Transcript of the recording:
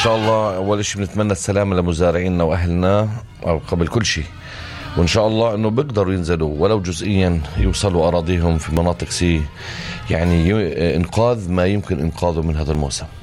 شاء الله أول شيء بنتمنى السلامة لمزارعينا وأهلنا قبل كل شيء، وإن شاء الله أنه بيقدروا ينزلوا ولو جزئيا يوصلوا أراضيهم في مناطق سي، يعني إنقاذ ما يمكن إنقاذه من هذا الموسم.